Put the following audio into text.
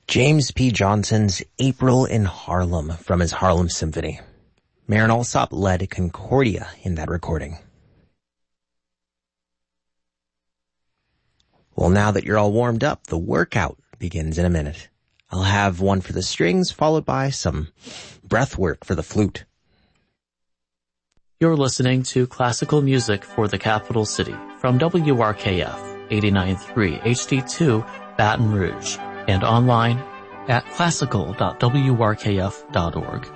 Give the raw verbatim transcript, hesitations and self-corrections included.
James P. Johnson's April in Harlem from his Harlem Symphony. Marin Alsop led Concordia in that recording. Well, now that you're all warmed up, the workout begins in a minute. I'll have one for the strings, followed by some breath work for the flute. You're listening to classical music for the capital city from W R K F eighty-nine point three H D two Baton Rouge and online at classical dot w r k f dot org.